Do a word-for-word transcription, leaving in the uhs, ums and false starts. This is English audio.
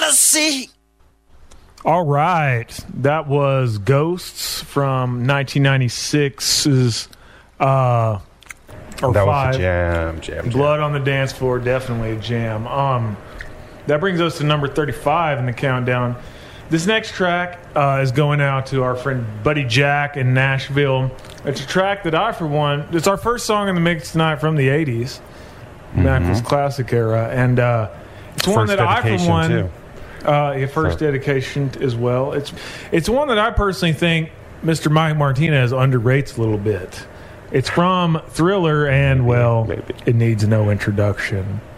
jealousy. All right. That was Ghosts from nineteen ninety-six's uh, or that five. was a jam, jam, jam. Blood on the Dance Floor, definitely a jam. Um, that brings us to number thirty-five in the countdown. This next track uh, is going out to our friend Buddy Jack in Nashville. It's a track that I, for one, it's our first song in the mix tonight from the eighties, mm-hmm. Mackle's classic era, and uh, it's one first that I, for one, too. Uh, yeah, first so. dedication as well. It's it's one that I personally think Mister Mike Martinez underrates a little bit. It's from Thriller, and, well, Maybe. It needs no introduction.